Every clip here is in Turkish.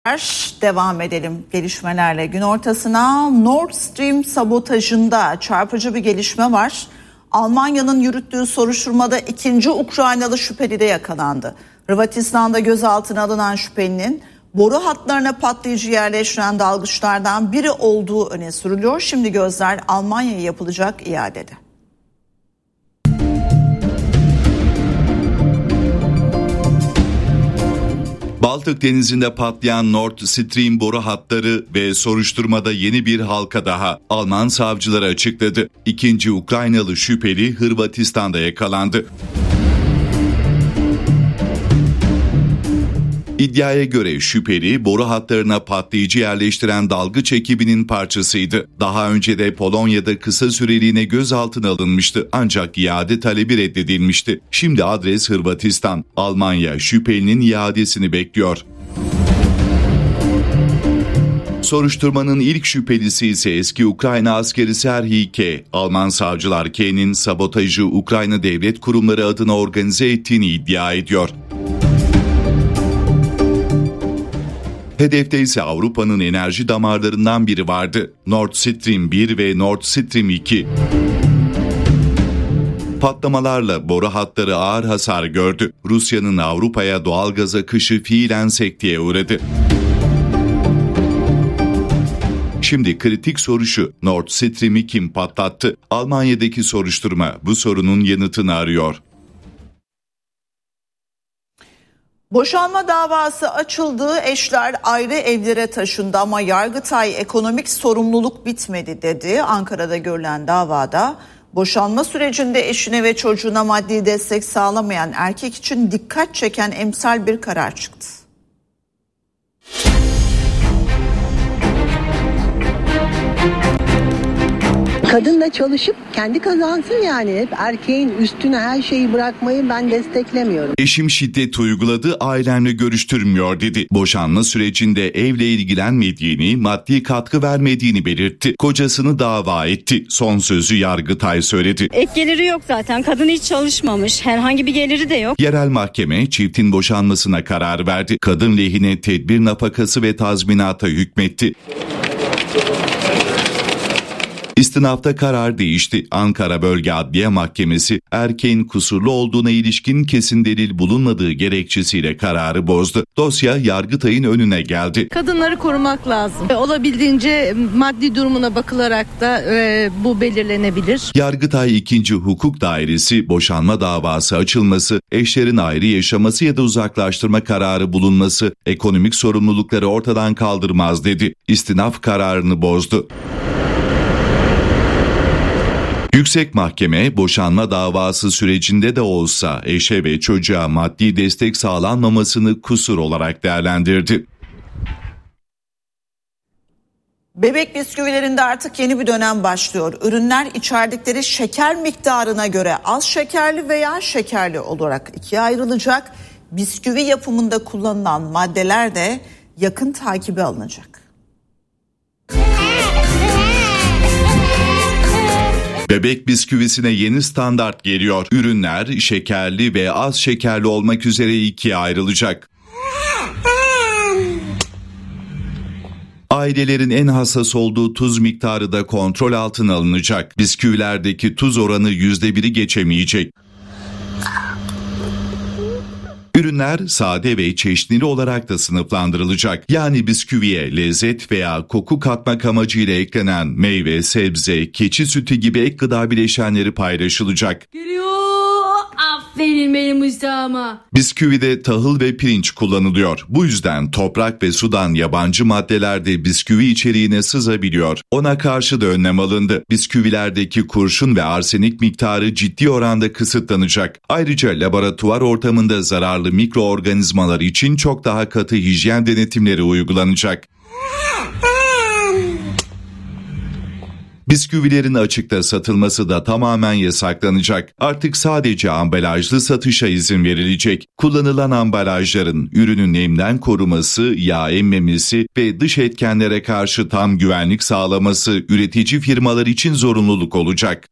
Devam edelim gelişmelerle gün ortasına. Nord Stream sabotajında çarpıcı bir gelişme var. Almanya'nın yürüttüğü soruşturmada ikinci Ukraynalı şüpheli de yakalandı. Hırvatistan'da gözaltına alınan şüphelinin boru hatlarına patlayıcı yerleştiren dalgıçlardan biri olduğu öne sürülüyor. Şimdi gözler Almanya'ya yapılacak iadede. Baltık Denizi'nde patlayan Nord Stream boru hatları ve soruşturmada yeni bir halka daha Alman savcıları açıkladı. İkinci Ukraynalı şüpheli Hırvatistan'da yakalandı. İddiaya göre şüpheli boru hatlarına patlayıcı yerleştiren dalgıç ekibinin parçasıydı. Daha önce de Polonya'da kısa süreliğine gözaltına alınmıştı ancak iade talebi reddedilmişti. Şimdi adres Hırvatistan. Almanya şüphelinin iadesini bekliyor. Soruşturmanın ilk şüphelisi ise eski Ukrayna askeri Serhiy K. Alman savcılar K'nin sabotajı Ukrayna devlet kurumları adına organize ettiğini iddia ediyor. Hedefte ise Avrupa'nın enerji damarlarından biri vardı. Nord Stream 1 ve Nord Stream 2. Patlamalarla boru hatları ağır hasar gördü. Rusya'nın Avrupa'ya doğalgaz akışı fiilen sekteye uğradı. Şimdi kritik soru şu: Nord Stream'i kim patlattı? Almanya'daki soruşturma bu sorunun yanıtını arıyor. Boşanma davası açıldı, eşler ayrı evlere taşındı ama Yargıtay ekonomik sorumluluk bitmedi dedi. Ankara'da görülen davada boşanma sürecinde eşine ve çocuğuna maddi destek sağlamayan erkek için dikkat çeken emsal bir karar çıktı. Kadın da çalışıp kendi kazansın yani. Hep erkeğin üstüne her şeyi bırakmayı ben desteklemiyorum. Eşim şiddet uyguladı, ailemle görüştürmüyor dedi. Boşanma sürecinde evle ilgilenmediğini, maddi katkı vermediğini belirtti. Kocasını dava etti. Son sözü Yargıtay söyledi. Ek geliri yok zaten. Kadın hiç çalışmamış. Herhangi bir geliri de yok. Yerel mahkeme çiftin boşanmasına karar verdi. Kadın lehine tedbir nafakası ve tazminata hükmetti. İstinafta karar değişti. Ankara Bölge Adliye Mahkemesi erkeğin kusurlu olduğuna ilişkin kesin delil bulunmadığı gerekçesiyle kararı bozdu. Dosya Yargıtay'ın önüne geldi. Kadınları korumak lazım. Olabildiğince maddi durumuna bakılarak da bu belirlenebilir. Yargıtay 2. Hukuk Dairesi boşanma davası açılması, eşlerin ayrı yaşaması ya da uzaklaştırma kararı bulunması ekonomik sorumlulukları ortadan kaldırmaz dedi. İstinaf kararını bozdu. Yüksek Mahkeme boşanma davası sürecinde de olsa eşe ve çocuğa maddi destek sağlanmamasını kusur olarak değerlendirdi. Bebek bisküvilerinde artık yeni bir dönem başlıyor. Ürünler içerdikleri şeker miktarına göre az şekerli veya şekerli olarak ikiye ayrılacak. Bisküvi yapımında kullanılan maddeler de yakın takibe alınacak. Bebek bisküvisine yeni standart geliyor. Ürünler şekerli ve az şekerli olmak üzere ikiye ayrılacak. Ailelerin en hassas olduğu tuz miktarı da kontrol altına alınacak. Bisküvilerdeki tuz oranı %1'i geçemeyecek. Ürünler sade ve çeşnili olarak da sınıflandırılacak. Yani bisküviye lezzet veya koku katmak amacıyla eklenen meyve, sebze, keçi sütü gibi ek gıda bileşenleri paylaşılacak. Geliyor. Aferin benim Mustafa'ma. Bisküvide tahıl ve pirinç kullanılıyor. Bu yüzden toprak ve sudan yabancı maddeler de bisküvi içeriğine sızabiliyor. Ona karşı da önlem alındı. Bisküvilerdeki kurşun ve arsenik miktarı ciddi oranda kısıtlanacak. Ayrıca laboratuvar ortamında zararlı mikroorganizmalar için çok daha katı hijyen denetimleri uygulanacak. Bisküvilerin açıkta satılması da tamamen yasaklanacak. Artık sadece ambalajlı satışa izin verilecek. Kullanılan ambalajların ürünün nemden koruması, yağ emmemesi ve dış etkenlere karşı tam güvenlik sağlaması üretici firmalar için zorunluluk olacak.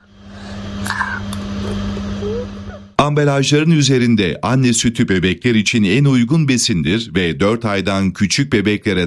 Ambalajların üzerinde anne sütü bebekler için en uygun besindir ve 4 aydan küçük bebeklere